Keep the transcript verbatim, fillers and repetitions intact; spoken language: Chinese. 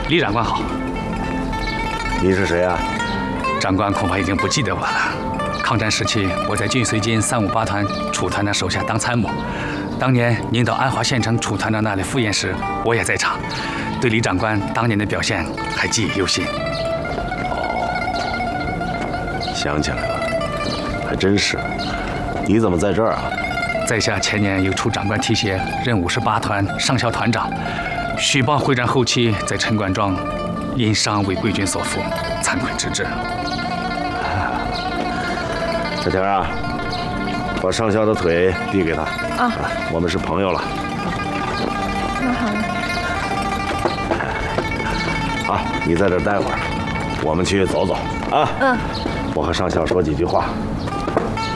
李长官好。 你是谁啊？ 长官恐怕已经不记得我了。抗战时期，我在晋绥军三五八团楚团长手下当参谋。当年您到安华县城楚团长那里赴宴时，我也在场，对李长官当年的表现还记忆犹新。 哦，想起来了，还真是。你怎么在这儿啊？ 在下前年由楚长官提携，任五十八团上校团长。许报会战后期，在陈管庄因伤为贵军所俘，惭愧之至。 小田啊，把上校的腿递给他。 啊， 我们是朋友了。 那好了。 好，你在这儿待会儿，我们去走走啊。 嗯。 我和上校说几句话。